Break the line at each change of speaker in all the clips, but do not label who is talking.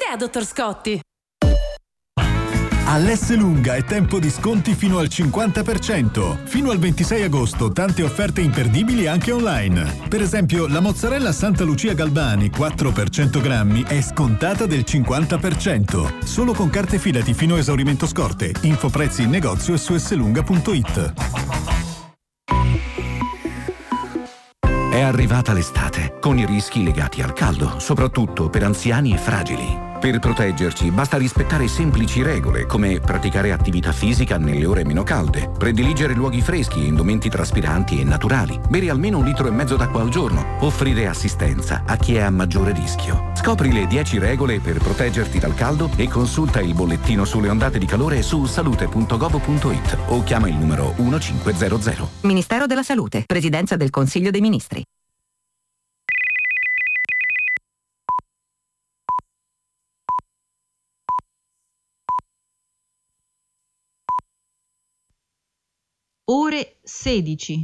è, dottor Scotti?
All'Esselunga è tempo di sconti fino al 50%. Fino al 26 agosto tante offerte imperdibili anche online. Per esempio, la mozzarella Santa Lucia Galbani 4 per 100 grammi è scontata del 50%. Solo con carte Fidati fino a esaurimento scorte. Info prezzi in negozio e su esselunga.it.
È arrivata l'estate, con i rischi legati al caldo, soprattutto per anziani e fragili. Per proteggerci basta rispettare semplici regole, come praticare attività fisica nelle ore meno calde, prediligere luoghi freschi e indumenti traspiranti e naturali, bere almeno 1,5 litri d'acqua al giorno, offrire assistenza a chi è a maggiore rischio. Scopri le 10 regole per proteggerti dal caldo e consulta il bollettino sulle ondate di calore su salute.gov.it o chiama il numero 1500.
Ministero della Salute, Presidenza del Consiglio dei Ministri.
Ore 16.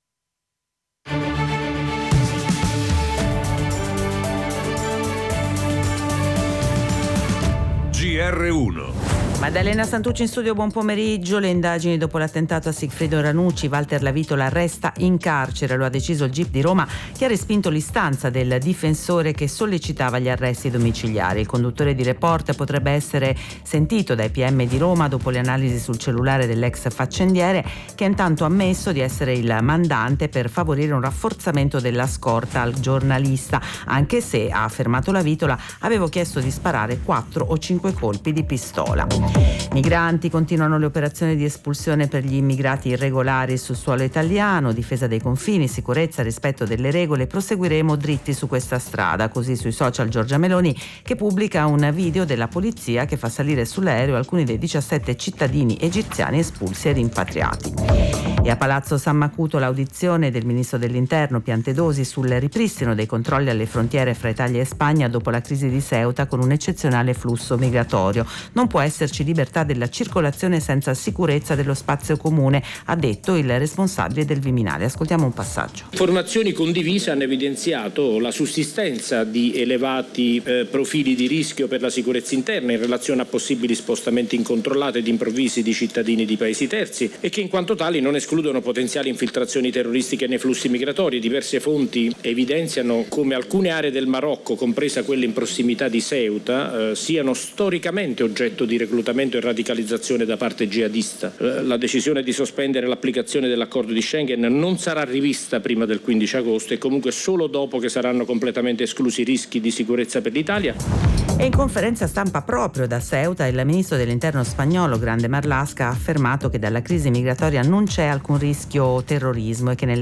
GR1.
Maddalena Santucci in studio, buon pomeriggio. Le indagini dopo l'attentato a Sigfredo Ranucci. Walter Lavitola resta in carcere, lo ha deciso il GIP di Roma, che ha respinto l'istanza del difensore che sollecitava gli arresti domiciliari. Il conduttore di Report potrebbe essere sentito dai PM di Roma dopo le analisi sul cellulare dell'ex faccendiere, che ha intanto ammesso di essere il mandante per favorire un rafforzamento della scorta al giornalista, anche se, ha affermato Lavitola, avevo chiesto di sparare 4 o 5 colpi di pistola. Migranti, continuano le operazioni di espulsione per gli immigrati irregolari sul suolo italiano, difesa dei confini, sicurezza, rispetto delle regole. Proseguiremo dritti su questa strada, così sui social Giorgia Meloni, che pubblica un video della polizia che fa salire sull'aereo alcuni dei 17 cittadini egiziani espulsi e rimpatriati. E a Palazzo San Macuto l'audizione del ministro dell'Interno Piantedosi sul ripristino dei controlli alle frontiere fra Italia e Spagna dopo la crisi di Ceuta con un eccezionale flusso migratorio. Non può esserci libertà della circolazione senza sicurezza dello spazio comune, ha detto il responsabile del Viminale. Ascoltiamo un passaggio.
Informazioni condivise hanno evidenziato la sussistenza di elevati profili di rischio per la sicurezza interna in relazione a possibili spostamenti incontrollati ed improvvisi di cittadini di paesi terzi e che in quanto tali non escludono potenziali infiltrazioni terroristiche nei flussi migratori. Diverse fonti evidenziano come alcune aree del Marocco, compresa quelle in prossimità di Ceuta, siano storicamente oggetto di reclutamento e radicalizzazione da parte jihadista. La decisione di sospendere l'applicazione dell'accordo di Schengen non sarà rivista prima del 15 agosto e comunque solo dopo che saranno completamente esclusi i rischi di sicurezza per l'Italia.
E in conferenza stampa proprio da Ceuta il ministro dell'Interno spagnolo Grande Marlaska ha affermato che dalla crisi migratoria non c'è alcun rischio terrorismo e che nelle